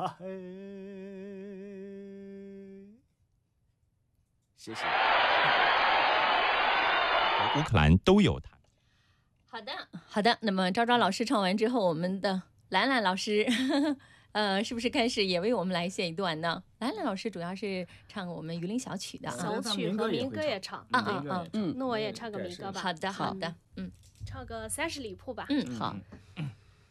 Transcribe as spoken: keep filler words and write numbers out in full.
呀，哎，谢谢。 乌克兰都有弹。 好的，好的。那么昭昭老师唱完之后，我们的兰兰老师，呵呵呃，是不是开始也为我们来献一段呢？兰兰老师主要是唱我们榆林小曲的啊， 小曲和民歌也唱。 啊啊啊！ 嗯，那我也唱个民歌吧。 好的，好的，嗯， 唱个三十里铺吧。 嗯，好。 嗯